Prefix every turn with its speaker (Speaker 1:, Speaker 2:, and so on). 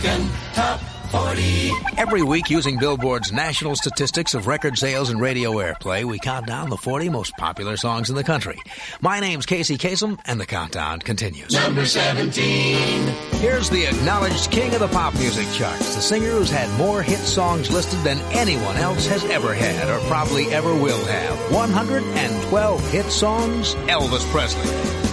Speaker 1: Top 40.
Speaker 2: Every week, using Billboard's national statistics of record sales and radio airplay, we count down the 40 most popular songs in the country. My name's Casey Kasem, and the countdown continues.
Speaker 1: Number 17.
Speaker 2: Here's the acknowledged king of the pop music charts, the singer who's had more hit songs listed than anyone else has ever had or probably ever will have. 112 hit songs, Elvis Presley.